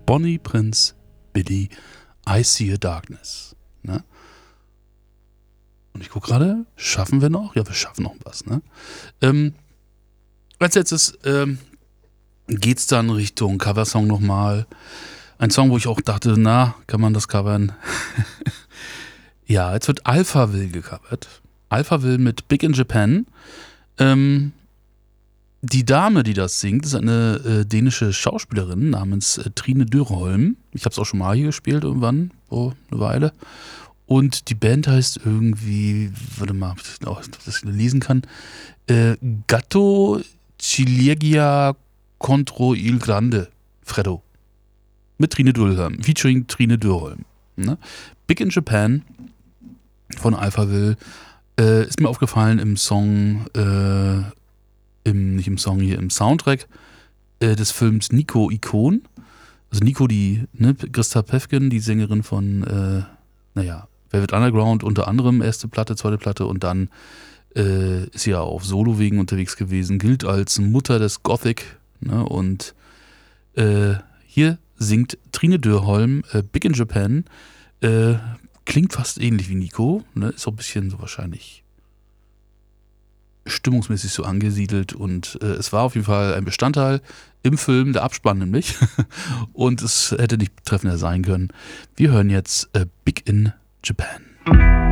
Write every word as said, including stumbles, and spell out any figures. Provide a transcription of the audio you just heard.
Bonnie Prince Billy, I See a Darkness. Ne? Und ich gucke gerade, schaffen wir noch? Ja, wir schaffen noch was. Ne? Ähm, als letztes ähm, geht es dann Richtung Coversong nochmal. Ein Song, wo ich auch dachte, na, kann man das covern? Ja, jetzt wird Alphaville gecovert. Alphaville mit Big in Japan. Ähm, die Dame, die das singt, ist eine äh, dänische Schauspielerin namens äh, Trine Dyrholm. Ich habe es auch schon mal hier gespielt irgendwann, vor eine Weile. Und die Band heißt irgendwie, warte mal, ob ich das lesen kann, äh, Gatto Ciliegia contro il Grande, Freddo. Mit Trine Dyrholm, featuring Trine Dyrholm. Ne? Big in Japan von Alphaville äh, ist mir aufgefallen im Song, äh, im, nicht im Song hier, im Soundtrack äh, des Films Nico Ikon. Also Nico, die, ne, Christa Päffgen, die Sängerin von, äh, naja, Velvet Underground, unter anderem erste Platte, zweite Platte und dann äh, ist sie ja auf Solo-Wegen unterwegs gewesen, gilt als Mutter des Gothic, ne, und äh, hier singt Trine Dyrholm äh, Big in Japan, äh, klingt fast ähnlich wie Nico, ne, ist auch ein bisschen so wahrscheinlich stimmungsmäßig so angesiedelt und äh, es war auf jeden Fall ein Bestandteil im Film, der Abspann nämlich, und es hätte nicht treffender sein können. Wir hören jetzt äh, Big in Japan.